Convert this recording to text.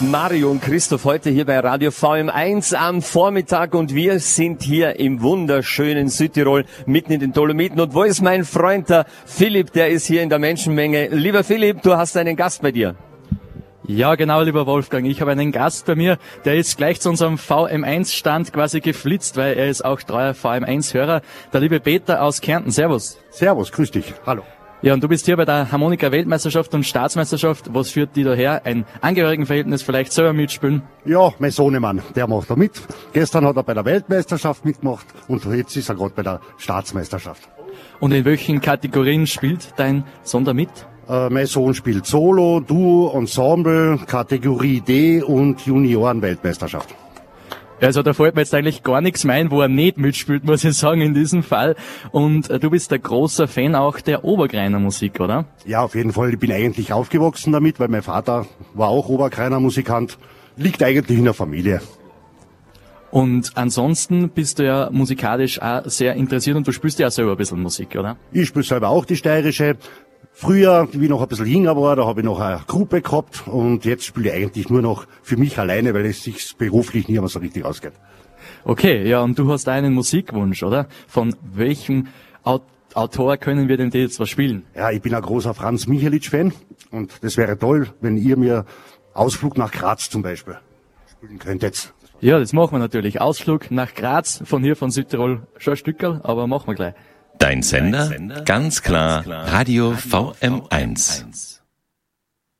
Mario und Christoph heute hier bei Radio VM1 am Vormittag und wir sind hier im wunderschönen Südtirol, mitten in den Dolomiten. Und wo ist mein Freund, der Philipp, der ist hier in der Menschenmenge. Lieber Philipp, du hast einen Gast bei dir. Ja, genau, lieber Wolfgang. Ich habe einen Gast bei mir, der ist gleich zu unserem VM1-Stand quasi geflitzt, weil er ist auch treuer VM1-Hörer. Der liebe Peter aus Kärnten. Servus. Servus, grüß dich. Hallo. Ja, und du bist hier bei der Harmonika-Weltmeisterschaft und Staatsmeisterschaft. Was führt die daher? Ein Angehörigenverhältnis, vielleicht selber mitspielen? Ja, mein Sohnemann, der macht da mit. Gestern hat er bei der Weltmeisterschaft mitgemacht und jetzt ist er gerade bei der Staatsmeisterschaft. Und in welchen Kategorien spielt dein Sohn da mit? Mein Sohn spielt Solo, Duo, Ensemble, Kategorie D und Junioren-Weltmeisterschaft. Also da fällt mir jetzt eigentlich gar nichts mehr ein, wo er nicht mitspielt, muss ich sagen, in diesem Fall. Und du bist ein großer Fan auch der Oberkreiner Musik, oder? Ja, auf jeden Fall. Ich bin eigentlich aufgewachsen damit, weil mein Vater war auch Oberkreiner Musikant. Liegt eigentlich in der Familie. Und ansonsten bist du ja musikalisch auch sehr interessiert und du spielst ja auch selber ein bisschen Musik, oder? Ich spiele selber auch die steirische. Früher, wie ich noch ein bisschen jünger war, da habe ich noch eine Gruppe gehabt und jetzt spiele ich eigentlich nur noch für mich alleine, weil es sich beruflich nie mehr so richtig ausgeht. Okay, ja, und du hast einen Musikwunsch, oder? Von welchem Autor können wir denn jetzt was spielen? Ja, ich bin ein großer Franz Michalitsch-Fan und das wäre toll, wenn ihr mir Ausflug nach Graz zum Beispiel spielen könntet. Ja, das machen wir natürlich. Ausflug nach Graz, von hier von Südtirol, schon ein Stückerl, aber machen wir gleich. Dein Sender? Ganz klar, Radio VM1.